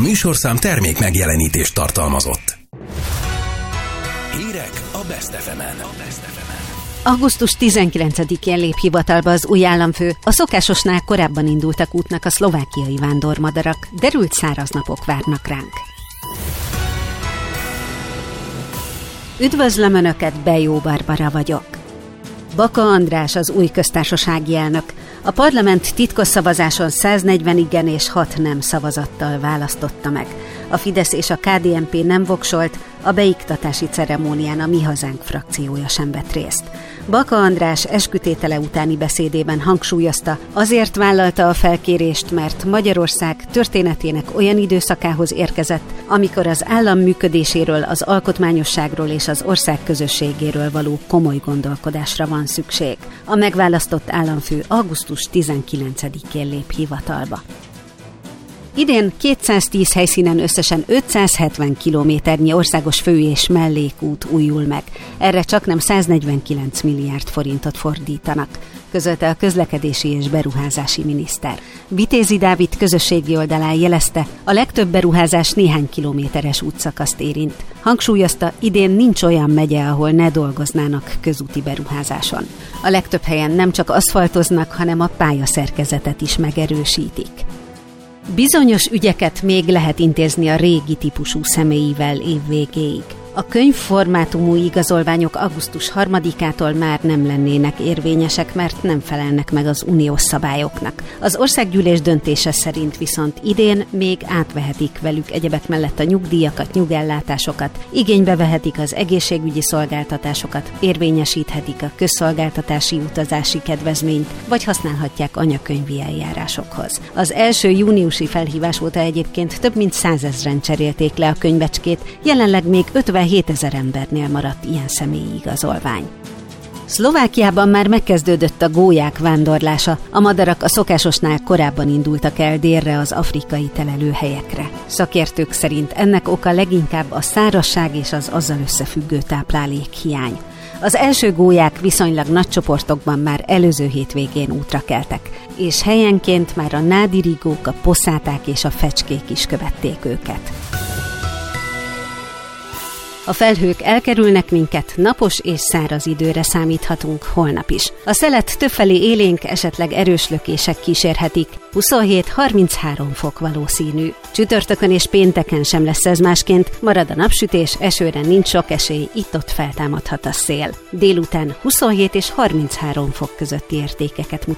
műsorszám termék megjelenítést tartalmazott. Hírek a Best FM-en. Augusztus 19-én lép hivatalba az új államfő. A szokásosnál korábban indultak útnak a szlovákiai vándormadarak. Derült száraz napok várnak ránk. Üdvözlöm Önöket, Bejó Barbara vagyok. Baka András az új köztársasági elnök. A parlament titkos szavazáson 140 igen és 6 nem szavazattal választotta meg. A Fidesz és a KDNP nem voksolt, a beiktatási ceremónián a Mi Hazánk frakciója sem vett részt. Baka András eskütétele utáni beszédében hangsúlyozta, azért vállalta a felkérést, mert Magyarország történetének olyan időszakához érkezett, amikor az állam működéséről, az alkotmányosságról és az ország közösségéről való komoly gondolkodásra van szükség. A megválasztott államfő augusztus 19-én lép hivatalba. Idén 210 helyszínen összesen 570 kilométernyi országos fő- és mellékút újul meg. Erre csaknem 149 milliárd forintot fordítanak, közölte a közlekedési és beruházási miniszter. Vitézi Dávid közösségi oldalán jelezte, a legtöbb beruházás néhány kilométeres útszakaszt érint. Hangsúlyozta, idén nincs olyan megye, ahol ne dolgoznának közúti beruházáson. A legtöbb helyen nem csak aszfaltoznak, hanem a pályaszerkezetet is megerősítik. Bizonyos ügyeket még lehet intézni a régi típusú személyivel évvégéig. A könyvformátumú igazolványok augusztus 3-ától már nem lennének érvényesek, mert nem felelnek meg az uniós szabályoknak. Az országgyűlés döntése szerint viszont idén még átvehetik velük egyebek mellett a nyugdíjakat, nyugellátásokat, igénybe vehetik az egészségügyi szolgáltatásokat, érvényesíthetik a közszolgáltatási utazási kedvezményt, vagy használhatják anyakönyvi eljárásokhoz. Az első júniusi felhívás óta egyébként több mint 100 000-en cserélték le a könyvecskét, jelenleg még 57 000 embernél maradt ilyen személyi igazolvány. Szlovákiában már megkezdődött a gólyák vándorlása. A madarak a szokásosnál korábban indultak el délre az afrikai telelőhelyekre. Szakértők szerint ennek oka leginkább a szárazság és az azzal összefüggő táplálékhiány. Az első gólyák viszonylag nagy csoportokban már előző hétvégén útra keltek, és helyenként már a nádirigók, a poszáták és a fecskék is követték őket. A felhők elkerülnek minket, napos és száraz időre számíthatunk holnap is. A szelet többfelé élénk, esetleg erős lökések kísérhetik, 27-33 fok valószínű. Csütörtökön és pénteken sem lesz ez másként, marad a napsütés, esőre nincs sok esély, itt-ott feltámadhat a szél. Délután 27 és 33 fok közötti értékeket mutat.